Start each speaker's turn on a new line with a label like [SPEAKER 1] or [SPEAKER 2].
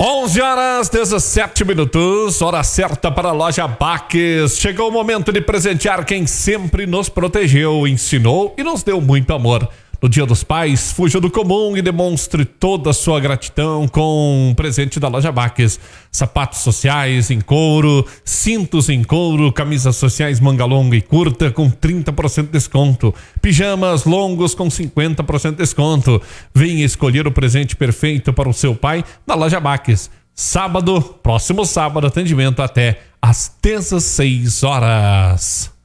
[SPEAKER 1] 11h17, hora certa para a loja Baques. Chegou o momento de presentear quem sempre nos protegeu, ensinou e nos deu muito amor. No Dia dos Pais, fuja do comum e demonstre toda a sua gratidão com um presente da loja Baques. Sapatos sociais em couro, cintos em couro, camisas sociais manga longa e curta com 30% de desconto. Pijamas longos com 50% de desconto. Venha escolher o presente perfeito para o seu pai na loja Baques. Próximo sábado, atendimento até às 16 horas.